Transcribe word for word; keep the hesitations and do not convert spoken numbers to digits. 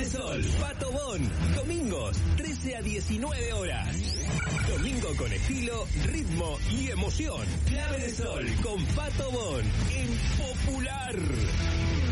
de Sol, Pato Bon. Domingos, trece a diecinueve horas. Domingo con estilo, ritmo y emoción. Clave de Sol con Pato Bon en Popular.